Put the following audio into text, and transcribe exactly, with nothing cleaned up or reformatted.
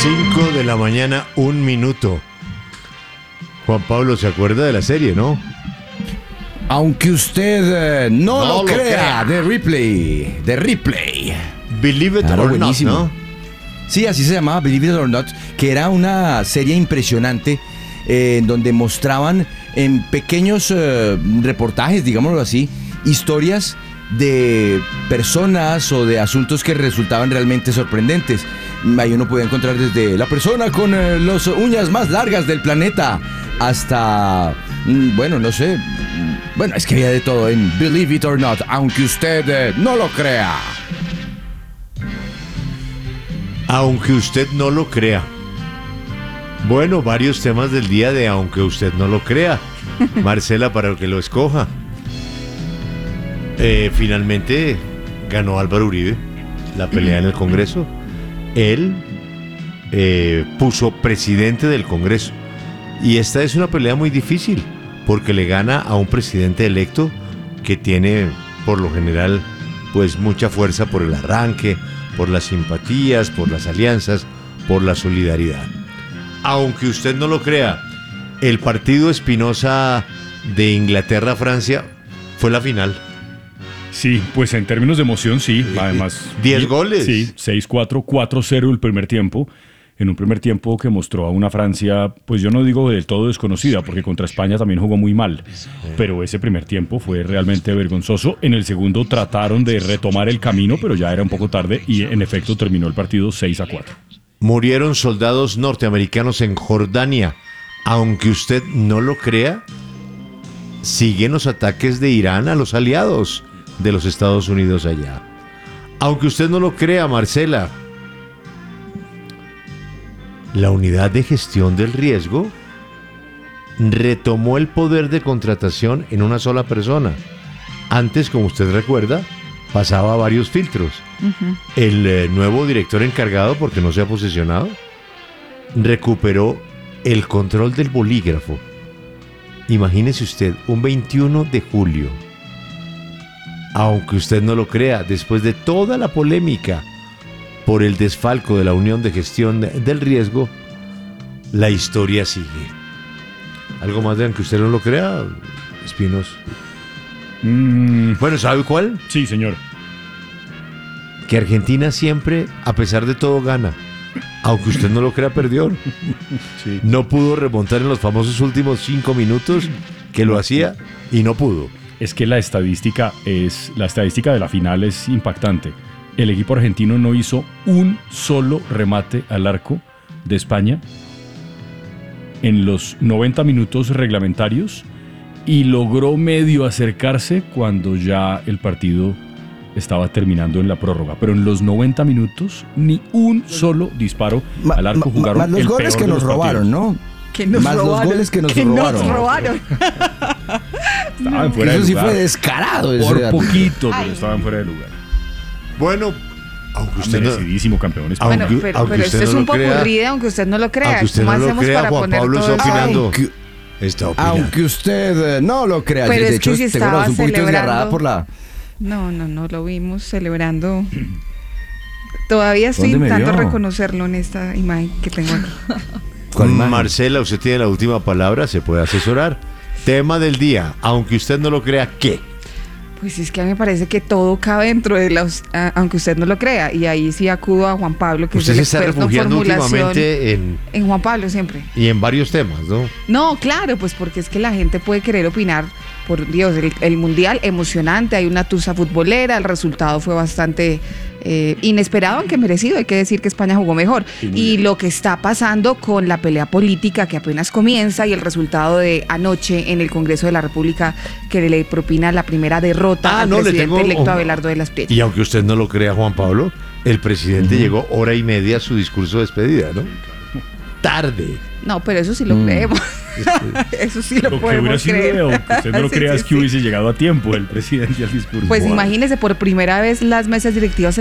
cinco de la mañana, un minuto. Juan Pablo se acuerda de la serie, ¿no? Aunque usted eh, no, No lo, lo crea, crea. de Ripley, de Ripley. Believe it Claro, or buenísimo. not, ¿no? Sí, así se llamaba, Believe It or Not, que era una serie impresionante eh, en donde mostraban en pequeños eh, reportajes, digámoslo así, historias de personas o de asuntos que resultaban realmente sorprendentes. Ahí uno podía encontrar desde la persona con eh, las uñas más largas del planeta hasta, mm, bueno, no sé, mm, bueno, es que había de todo en Believe It or Not, aunque usted eh, no lo crea. Aunque usted no lo crea. Bueno, varios temas del día de aunque usted no lo crea. Marcela, para que lo escoja. Eh, finalmente ganó Álvaro Uribe la pelea en el Congreso. Él eh, puso presidente del Congreso. Y esta es una pelea muy difícil, porque le gana a un presidente electo que tiene, por lo general, pues mucha fuerza por el arranque, por las simpatías, por las alianzas, por la solidaridad. Aunque usted no lo crea, el partido Espinosa de Inglaterra-Francia fue la final. Sí, pues en términos de emoción, sí. Además, diez goles. Sí, seis cuatro, cuatro cero el primer tiempo. En un primer tiempo que mostró a una Francia, pues yo no digo del todo desconocida, porque contra España también jugó muy mal. Pero ese primer tiempo fue realmente vergonzoso. En el segundo trataron de retomar el camino, pero ya era un poco tarde y en efecto terminó el partido seis a cuatro. Murieron soldados norteamericanos en Jordania. Aunque usted no lo crea, siguen los ataques de Irán a los aliados de los Estados Unidos allá. Aunque usted no lo crea, Marcela, la unidad de gestión del riesgo retomó el poder de contratación en una sola persona. Antes, como usted recuerda, pasaba varios filtros. Uh-huh. El eh, nuevo director encargado, porque no se ha posesionado, recuperó el control del bolígrafo. Imagínese usted, un veintiuno de julio, aunque usted no lo crea, después de toda la polémica por el desfalco de la Unión de Gestión del Riesgo, la historia sigue. ¿Algo más de aunque usted no lo crea, Espinos? Mm. Bueno, ¿sabe cuál? Sí, señor. Que Argentina siempre, a pesar de todo, gana. Aunque usted no lo crea, perdió. Sí. No pudo remontar en los famosos últimos cinco minutos que lo hacía y no pudo. Es que la estadística es la estadística de la final es impactante. El equipo argentino no hizo un solo remate al arco de España en los noventa minutos reglamentarios y logró medio acercarse cuando ya el partido estaba terminando en la prórroga. Pero en los noventa minutos ni un solo disparo ma, al arco. Jugaron más los el goles peor que de nos los robaron, partidos. ¿no? Que nos más robaron, los goles que nos que robaron. Nos robaron. Estaban no. fuera de Eso lugar. sí fue descarado. Por ese poquito, pero Ay. estaban fuera de lugar. Bueno, aunque usted no, merecidísimo campeón español. Bueno, Aunque- pero, aunque pero usted esto es no un lo poco crea, aburrida, aunque usted no lo crea. aunque usted ¿Cómo no lo hacemos crea, para Juan poner Pablo todo está eso ahí? opinando. Aunque, Está opinando. aunque usted eh, no lo crea. Pero de es hecho, que si te vuelvas estaba un poquito celebrando- desgarrada por la... No, no, no, lo vimos celebrando. Todavía estoy ¿Dónde me intentando vio? reconocerlo en esta imagen que tengo aquí. ¿Cuál imagen? Marcela, usted tiene la última palabra, se puede asesorar. Tema del día, aunque usted no lo crea, ¿qué? Pues es que a mí me parece que todo cabe dentro de los, ah, aunque usted no lo crea, y ahí sí acudo a Juan Pablo, que Usted es se el está experto en refugiando formulación. últimamente en, En Juan Pablo siempre. y en varios temas, ¿no? No, claro, pues porque es que la gente puede querer opinar, por Dios, el, el Mundial emocionante, hay una tusa futbolera, el resultado fue bastante eh, inesperado, aunque merecido, hay que decir que España jugó mejor. Y lo que está pasando con la pelea política que apenas comienza y el resultado de anoche en el Congreso de la República que le propina la primera derrota Ah, al no, le presidente tengo- electo Abelardo de las Piedras. Y aunque usted no lo crea, Juan Pablo, el presidente llegó hora y media a su discurso de despedida, ¿no? Tarde. No, pero eso sí lo Mm. creemos. Eso sí lo, Lo que hubiera podemos sido, creer. aunque usted no lo Sí, crea, sí, es que sí. hubiese llegado a tiempo el presidente al discurso. Pues Bueno. imagínese, por primera vez las mesas directivas